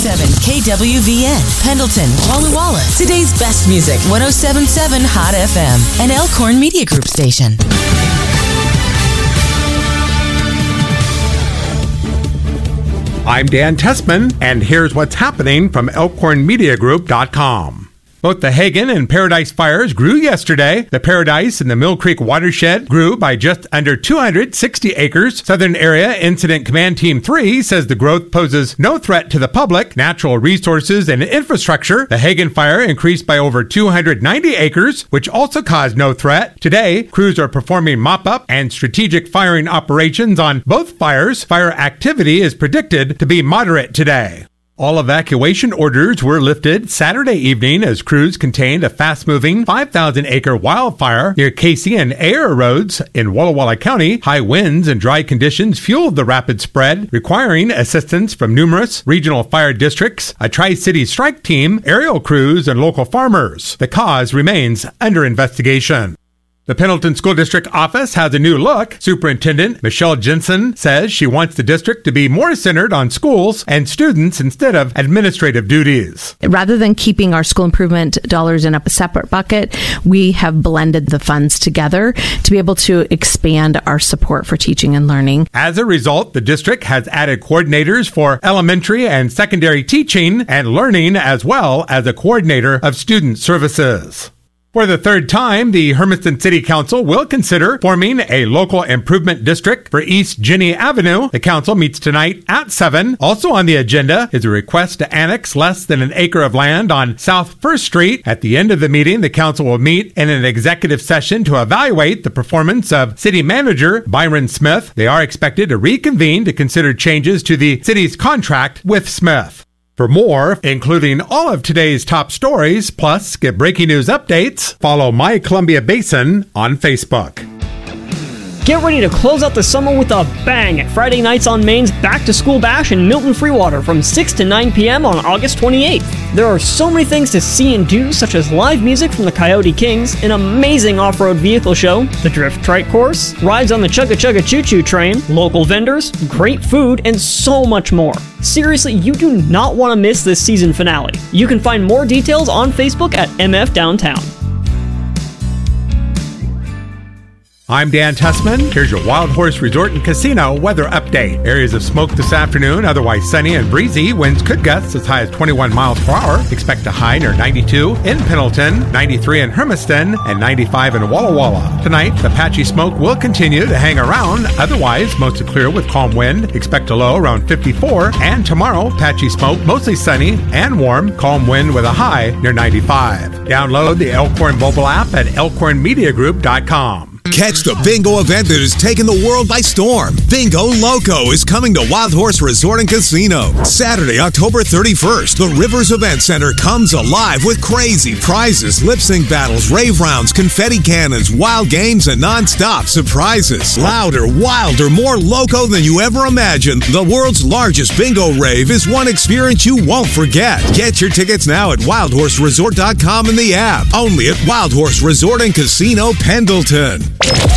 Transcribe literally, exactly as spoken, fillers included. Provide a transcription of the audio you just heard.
seven K W V N, Pendleton, Walla Walla. Today's best music, ten seventy-seven Hot F M, an Elkhorn Media Group station. I'm Dan Tessman, and here's what's happening from elkhorn media group dot com. Both the Hagen and Paradise fires grew yesterday. The Paradise and the Mill Creek watershed grew by just under two hundred sixty acres. Southern Area Incident Command Team three says the growth poses no threat to the public, natural resources, and infrastructure. The Hagen fire increased by over two hundred ninety acres, which also caused no threat. Today, crews are performing mop-up and strategic firing operations on both fires. Fire activity is predicted to be moderate today. All evacuation orders were lifted Saturday evening as crews contained a fast-moving five thousand acre wildfire near Casey and Ayer Roads in Walla Walla County. High winds and dry conditions fueled the rapid spread, requiring assistance from numerous regional fire districts, a Tri-City strike team, aerial crews, and local farmers. The cause remains under investigation. The Pendleton School District office has a new look. Superintendent Michelle Jensen says she wants the district to be more centered on schools and students instead of administrative duties. Rather than keeping our school improvement dollars in a separate bucket, we have blended the funds together to be able to expand our support for teaching and learning. As a result, the district has added coordinators for elementary and secondary teaching and learning, as well as a coordinator of student services. For the third time, the Hermiston City Council will consider forming a local improvement district for East Jenny Avenue. The council meets tonight at seven. Also on the agenda is a request to annex less than an acre of land on South First Street. At the end of the meeting, the council will meet in an executive session to evaluate the performance of city manager Byron Smith. They are expected to reconvene to consider changes to the city's contract with Smith. For more, including all of today's top stories, plus get breaking news updates, follow My Columbia Basin on Facebook. Get ready to close out the summer with a bang at Friday nights on Maine's Back to School Bash in Milton Freewater from six to nine p.m. on August twenty-eighth. There are so many things to see and do, such as live music from the Coyote Kings, an amazing off-road vehicle show, the Drift Trike course, rides on the Chugga Chugga Choo Choo train, local vendors, great food, and so much more. Seriously, you do not want to miss this season finale. You can find more details on Facebook at M F Downtown. I'm Dan Tessman. Here's your Wild Horse Resort and Casino weather update. Areas of smoke this afternoon, otherwise sunny and breezy. Winds could gust as high as twenty-one miles per hour. Expect a high near ninety-two in Pendleton, ninety-three in Hermiston, and ninety-five in Walla Walla. Tonight, the patchy smoke will continue to hang around. Otherwise, mostly clear with calm wind. Expect a low around fifty-four. And tomorrow, patchy smoke, mostly sunny and warm. Calm wind with a high near ninety-five. Download the Elkhorn mobile app at elkhorn media group dot com. Catch the bingo event that has taken the world by storm. Bingo Loco is coming to Wild Horse Resort and Casino. Saturday, October thirty-first, the Rivers Event Center comes alive with crazy prizes, lip sync battles, rave rounds, confetti cannons, wild games, and non-stop surprises. Louder, wilder, more loco than you ever imagined. The world's largest bingo rave is one experience you won't forget. Get your tickets now at wild horse resort dot com in the app. Only at Wild Horse Resort and Casino, Pendleton.